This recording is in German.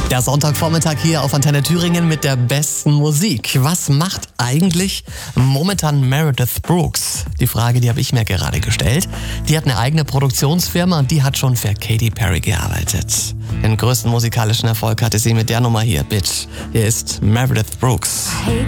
Der Sonntagvormittag hier auf Antenne Thüringen mit der besten Musik. Was macht eigentlich momentan Meredith Brooks? Die Frage, die habe ich mir gerade gestellt. Die hat eine eigene Produktionsfirma und die hat schon für Katy Perry gearbeitet. Den größten musikalischen Erfolg hatte sie mit der Nummer hier, Bitch. Hier ist Meredith Brooks. Hey